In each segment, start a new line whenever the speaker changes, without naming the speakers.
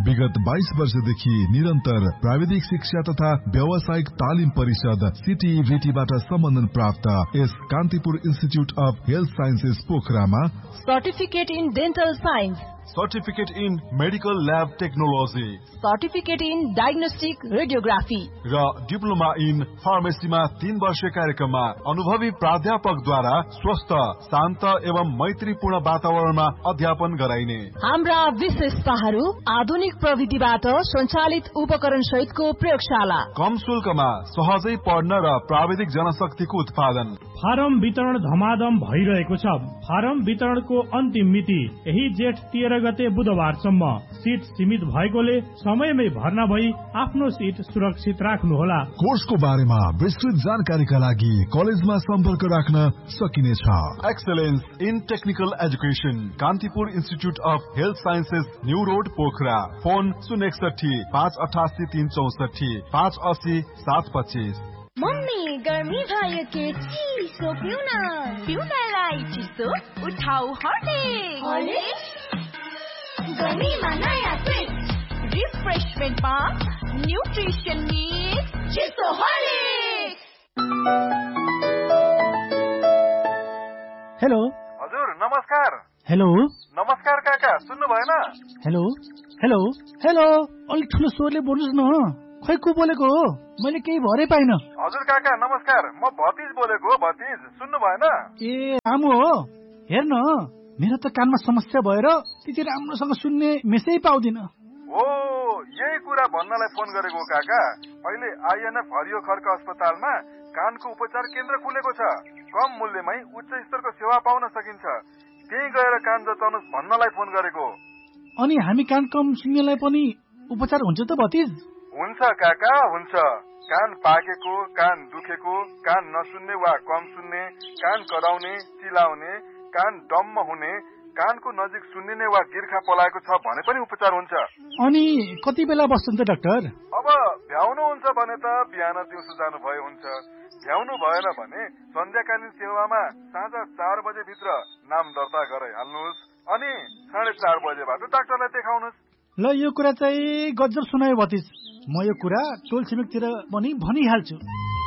विगत 22 वर्षदेखि निरन्तर प्राविधिक शिक्षा तथा व्यावसायिक तालिम परिषद CTVTबाट सम्बन्धन प्राप्त यस Kantipur institute of health sciences पोखरामा
certificate in dental science,
certificate in medical lab technology,
certificate in diagnostic radiography
र डिप्लोमा इन फार्मेसीमा 3 वर्षीय कार्यक्रममा अनुभवी प्राध्यापकद्वारा स्वस्थ, शान्त एवं मैत्रीपूर्ण वातावरणमा अध्यापन गराइने।
हाम्रा विशेषताहरू आधुनिक प्रविधिबाट सञ्चालित उपकरण सहितको प्रयोगशाला,
कम शुल्कमा सहजै पढ्न र प्राविधिक जनशक्तिको उत्पादन।
फारम वितरण धमाधम भइरहेको छ। फारम वितरणको अन्तिम मिति यही जेठ 13 गते बुधबारसम्म। सीट सीमित भएकोले समयमै भर्ना भई आफ्नो सीट सुरक्षित राख्नुहोला।
कोर्सको बारेमा विस्तृत जानकारीका लागि कलेजमा सम्पर्क राख्न सकिनेछ। Excellence in technical education, Kantipur institute of health sciences, new road, Pokhara. Phone 061 588 364 580 725।
Mummy, गर्मी भयो के चिसो पिउनलाई चिसो उठाउ हर्लिक्स। गर्मीमा नयाँ ट्विस्ट, रिफ्रेशमेन्टमा न्युट्रिसन मिक्स, चिसो हर्लिक्स।
हेलो
हजुर, नमस्कार।
हेलो
नमस्कार काका, सुन्नु भएन?
हेलो हेलो हेलो, अलिक ठुलो स्वरले बोल्नुहोस् न। खै को बोलेको हो? मैले केही भरै पाइन।
हजुर काका नमस्कार, म भतिज बोलेको हो। भतिज, सुन्नु भएन?
ए रामु हो? हेर्न, मेरो त कानमा समस्या भएर त्यति राम्रोसँग सुन्ने मेसै पाउँदिन।
ओ, यही कुरा भन्नलाई फोन गरेको काका। अहिले INF हरियो खर्क अस्पतालमा कानको उपचार केन्द्र खुलेको छ। कम मूल्यमै उच्च स्तरको सेवा पाउन सकिन्छ। त्यही गएर कान जताउनुहोस् भन्नलाई फोन गरेको।
अनि हामी कान कम सुन्नेलाई पनि उपचार हुन्छ त भतिज?
हुन्छ काका, हुन्छ। कान पाकेको, कान दुखेको, कान नसुन्ने वा कम सुन्ने, कान कराउने, चिलाउने, कान डम्म हुने, कानको नजिक सुन्निने वा गिर्खा पलाएको छ भने पनि उपचार हुन्छ।
अनि कति बेला बस्छन् त डाक्टर?
अब भ्याउनु हुन्छ भने त बिहान दिउँसो जानु भए हुन्छ। भ्याउनु भएन भने सन्ध्याकालीन सेवामा साँझ 4 बजे भित्र नाम दर्ता गराइहाल्नुहोस्। अनि 4:30 बजेबाट डाक्टरलाई देखाउनुहोस्।
ल, यो कुरा चाहिँ गजब सुनायो भतिज। म यो कुरा टोल छिमेकतिर पनि भनिहाल्छु।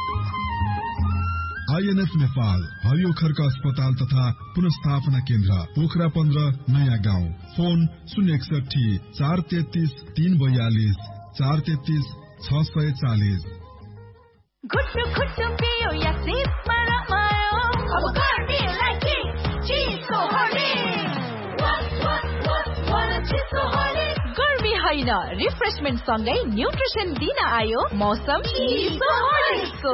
INF नेपाल हरियो खर्क अस्पताल तथा पुनर्स्थापना केन्द्र, पोखरा 15 नयाँ गाउँ। फोन 061 433 342 433 640।
घुट्नु घुट्नु पियो या सिपमा रमायो, अब गर्मीलाई चिसो हर्लिक्स। गर्मी होइन, रिफ्रेशमेन्ट सँगै न्युट्रिसन दिन आयो मौसम चिसो हर्लिक्सको।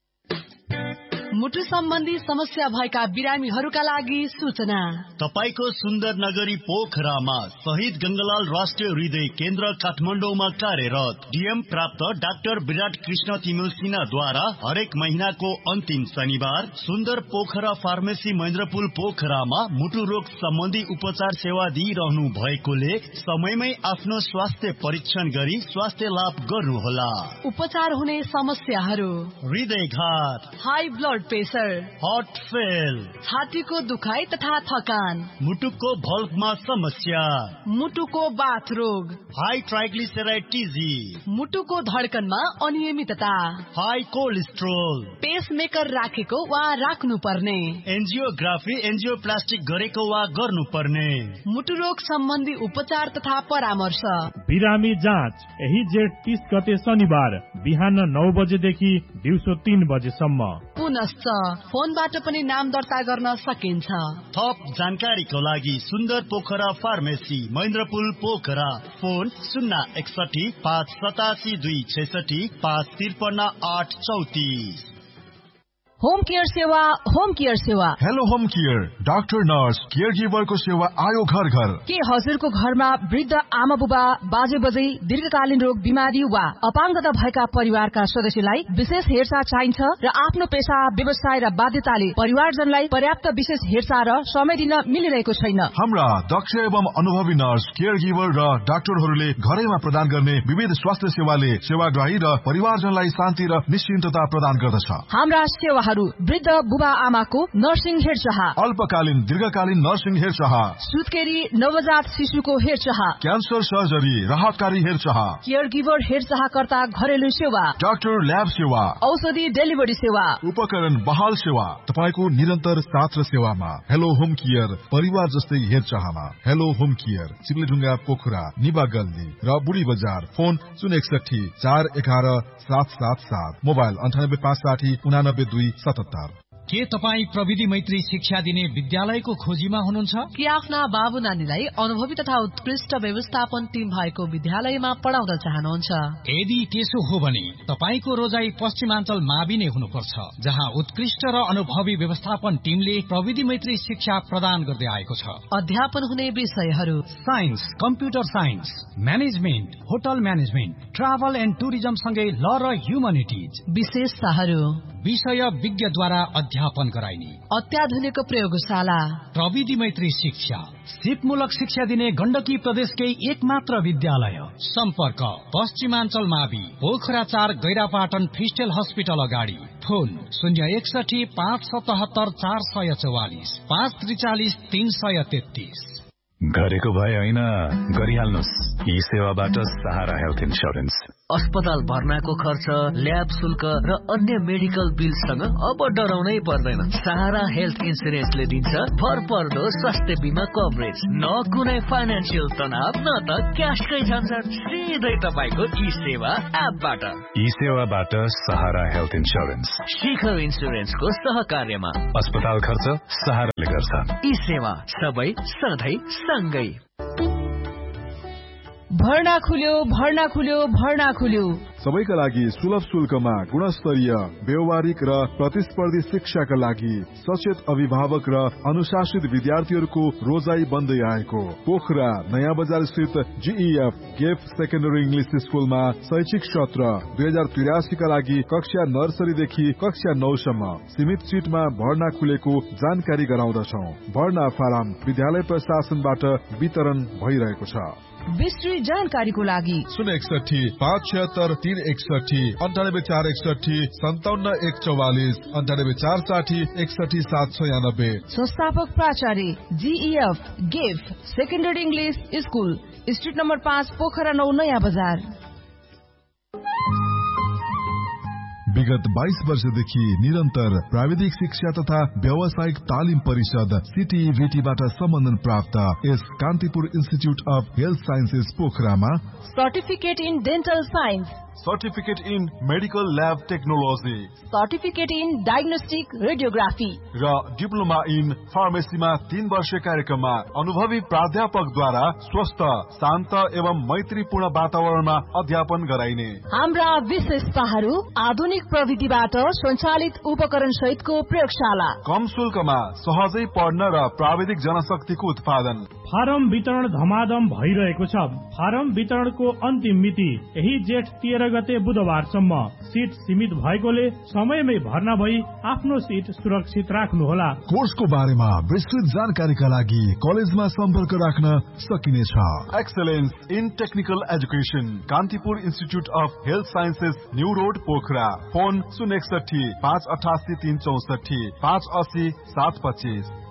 मुटु सम्बन्धी समस्या भएका बिरामीहरूका लागि सूचना।
तपाईको सुन्दर नगरी पोखरामा शहीद गंगालाल राष्ट्रिय हृदय केन्द्र काठमाडौँमा कार्यरत DM प्राप्त डाक्टर विराट कृष्ण तिमिल सिन्हाद्वारा हरेक महिनाको अन्तिम शनिबार सुन्दर पोखरा फार्मेसी महेन्द्रपुल पोखरामा मुटु रोग सम्बन्धी उपचार सेवा दिइरहनु भएकोले समयमै आफ्नो स्वास्थ्य परीक्षण गरी स्वास्थ्य लाभ गर्नुहोला।
उपचार हुने समस्याहरू:
हृदयघात,
high blood pressure,
heart fail,
छातीको दुखाइ तथा थकान,
मुटुको भल्भमा समस्या,
मुटुको बाथ रोग,
हाई ट्राइग्लिसराइड TG,
मुटुको धड्कनमा अनियमितता,
हाई कोलेस्ट्रोल,
पेसमेकर राखेको वा राख्नु पर्ने,
एन्जियोग्राफी एन्जियोप्लास्टिक गरेको वा गर्नुपर्ने,
मुटु रोग सम्बन्धी उपचार तथा परामर्श।
बिरामी जाँच यही जेठ 30 गते शनिबार बिहान 9 बजेदेखि दिउँसो 3 बजेसम्म।
पुनश्च फोनबाट पनि नाम दर्ता गर्न सकिन्छ।
थप जानकारीको लागि सुन्दर Pokhara pharmacy महेन्द्रपुल Pokhara. Phone 061 587 266 553 834।
Home care सेवा, होम केयर सेवा।
Hello home care, doctor nurse care गिभरको सेवा आयो घर घर।
के हजुरको घरमा वृद्ध आमा बुबा, बाजे बजै, दीर्घकालीन रोग बिमारी वा अपाङ्गता भएका परिवारका सदस्यलाई विशेष हेरचाह चाहिन्छ र आफ्नो पेशा, व्यवसाय र बाध्यताले परिवारजनलाई पर्याप्त विशेष हेरचाह र समय दिन मिलिरहेको छैन।
हाम्रा दक्ष एवं अनुभवी नर्स केयर गिभर र डाक्टरहरूले घरैमा प्रदान गर्ने विविध स्वास्थ्य सेवाले सेवाग्राही र परिवारजनलाई शान्ति र निश्चिन्तता प्रदान गर्दछ।
हाम्रा सेवा सेवाहरू, वृद्ध बुबा आमाको नर्सिङ हेरचाह,
अल्पकालीन दीर्घकालीन नर्सिङ हेरचाह,
सुत्केरी नवजात शिशुको हेरचाह,
क्यान्सर सर्जरी राहतकारी हेरचाह,
केयर गिभर हेरचाहकर्ता घरेलु सेवा,
डाक्टर ल्याब सेवा,
औषधि डेलिभरी सेवा,
उपकरण बहाल सेवा, तपाईको निरन्तर साथ र सेवामा। हेलो होम केयर परिवार जस्तै हेरचाहमा। हेलो होम केयर चिप्लेढुङ्गा पोखरा निबा गल्ली र बुढी बजार। Phone 061 411 777, mobile 98 560 89 277।
के तपाईँ प्रविधि मैत्री शिक्षा दिने विद्यालयको खोजीमा हुनुहुन्छ?
कि आफ्ना बाबु नानीलाई अनुभवी तथा उत्कृष्ट व्यवस्थापन टिम भएको विद्यालयमा पढाउन चाहनुहुन्छ?
यदि त्यसो हो भने तपाईको रोजाई पश्चिमाञ्चल मावि नै हुनुपर्छ, जहाँ उत्कृष्ट र अनुभवी व्यवस्थापन टिमले प्रविधि मैत्री शिक्षा प्रदान गर्दै आएको छ।
अध्यापन हुने विषयहरू:
science, computer science, management, hotel management, travel and tourism सँगै ल र ह्युमनिटिज।
विशेषताहरू:
विषय विज्ञद्वारा अध्यापन गराइने
अत्याधुनिक प्रयोगशाला,
प्रविधि मैत्री शिक्षा, सिपमूलक शिक्षा दिने गण्डकी प्रदेशकै एकमात्र विद्यालय। सम्पर्क पश्चिमाञ्चल मावि, पोखरा 4 गैरापाटन फिस्टेल हस्पिटल अगाडि। फोन 061 577 444 543 333।
गरेको भए होइन, गरिहाल्नुस्। यी सेवाबाट सहारा हेल्थ इन्स्योरेन्स।
अस्पताल भर्नाको खर्च, ल्याब शुल्क र अन्य मेडिकल बिलसँग अब डराउनै पर्दैन। सहारा हेल्थ इन्स्योरेन्सले दिन्छ भरपर्दो स्वास्थ्य बीमा कभरेज। न कुनै फाइनान्सियल तनाव, न त क्यासकै झन्झट, सिधै तपाईको ई सेवा एपबाट।
ई सेवाबाट सहारा हेल्थ इन्स्योरेन्स।
शिखर इन्स्योरेन्सको सहकार्यमा
अस्पताल खर्च सहाराले गर्छ।
ई सेवा सबै सधैँ सँगै।
भर्ना खुल्यो।
सबैका लागि सुलभ शुल्कमा गुणस्तरीय व्यावहारिक र प्रतिस्पर्धी शिक्षाका लागि सचेत अभिभावक र अनुशासित विद्यार्थीहरूको रोजाई बन्दै आएको पोखरा नयाँ बजार स्थित GEF गेफ सेकेन्डरी इंग्लिश स्कुलमा शैक्षिक सत्र 2083 का लागि कक्षा नर्सरीदेखि कक्षा 9 सम्म सीमित सीटमा भर्ना खुलेको जानकारी गराउँदछौ। भर्ना फारम विद्यालय प्रशासनबाट वितरण भइरहेको छ।
विस्तृत जानकारीको लागि
061 576 361 98 461 57 144 98 460 61 796।
संस्थापक प्राचार्य GEF गेफ secondary English school, street number 5 Pokhara 9 नयाँ बजार।
विगत 22 वर्षदेखि निरन्तर प्राविधिक शिक्षा तथा व्यावसायिक तालिम परिषद CTVTबाट सम्बन्धन प्राप्त यस Kantipur institute of health sciences पोखरामा
certificate in dental science,
certificate in medical lab technology,
certificate in diagnostic radiography
र डिप्लोमा इन फार्मेसीमा 3 वर्षीय कार्यक्रममा अनुभवी प्राध्यापकद्वारा स्वस्थ, शान्त एवं मैत्रीपूर्ण वातावरणमा अध्यापन गराइने।
हाम्रा विशेषताहरू: आधुनिक प्रविधिबाट सञ्चालित उपकरण सहितको प्रयोगशाला,
कम शुल्कमा सहजै पढ्न र प्राविधिक जनशक्तिको उत्पादन।
फारम वितरण धमाधम भइरहेको छ। फारम वितरणको अन्तिम मिति यही जेठ 13 गते बुधबारसम्म। सीट सीमित भएकोले समयमै भर्ना भई आफ्नो सीट सुरक्षित राख्नुहोला।
कोर्सको बारेमा विस्तृत जानकारीका लागि कलेजमा सम्पर्क राख्न सकिनेछ। Excellence in technical education, Kantipur institute of health sciences, new road Pokhara. Phone 061 588 364 580 725।